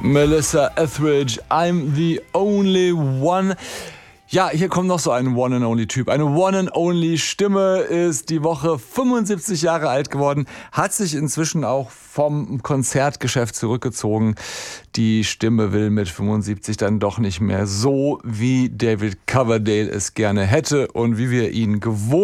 Melissa Etheridge, I'm the only one. Ja, hier kommt noch so ein One-and-Only-Typ. Eine One-and-Only-Stimme, ist die Woche 75 Jahre alt geworden, hat sich inzwischen auch vom Konzertgeschäft zurückgezogen. Die Stimme will mit 75 dann doch nicht mehr so, wie David Coverdale es gerne hätte und wie wir ihn gewohnt